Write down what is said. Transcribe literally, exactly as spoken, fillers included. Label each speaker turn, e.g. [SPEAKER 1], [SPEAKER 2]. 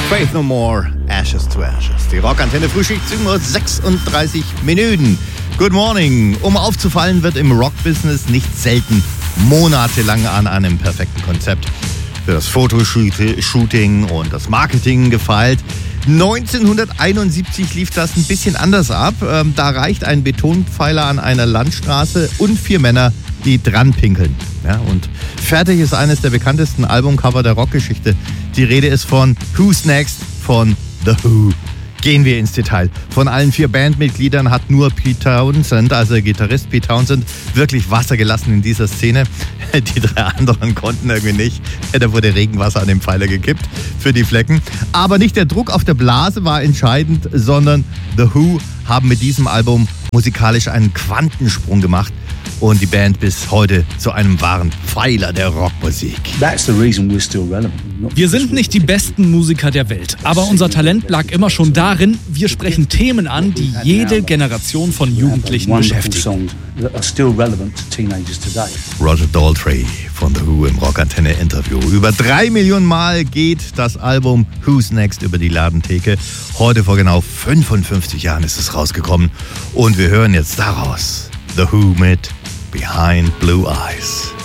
[SPEAKER 1] Faith No More, Ashes to Ashes. Die Rockantenne Frühschicht, sieben Uhr sechsunddreißig Minuten. Good morning. Um aufzufallen, wird im Rockbusiness nicht selten monatelang an einem perfekten Konzept für das Fotoshooting und das Marketing gefeilt. neunzehnhunderteinundsiebzig lief das ein bisschen anders ab. Da reicht ein Betonpfeiler an einer Landstraße und vier Männer, die dran pinkeln. Ja, und fertig ist eines der bekanntesten Albumcover der Rockgeschichte. Die Rede ist von Who's Next von The Who. Gehen wir ins Detail. Von allen vier Bandmitgliedern hat nur Pete Townshend, also der Gitarrist Pete Townshend, wirklich Wasser gelassen in dieser Szene. Die drei anderen konnten irgendwie nicht. Da wurde Regenwasser an den Pfeiler gekippt für die Flecken. Aber nicht der Druck auf der Blase war entscheidend, sondern The Who haben mit diesem Album musikalisch einen Quantensprung gemacht und die Band bis heute zu einem wahren Pfeiler der Rockmusik.
[SPEAKER 2] Wir sind nicht die besten Musiker der Welt, aber unser Talent lag immer schon darin, wir sprechen Themen an, die jede Generation von Jugendlichen beschäftigen.
[SPEAKER 1] Roger Daltrey von The Who im Rockantenne-Interview. Über drei Millionen Mal geht das Album Who's Next über die Ladentheke. Heute vor genau fünfundfünfzig Jahren ist es rausgekommen und wir hören jetzt daraus The Who mit Behind Blue Eyes.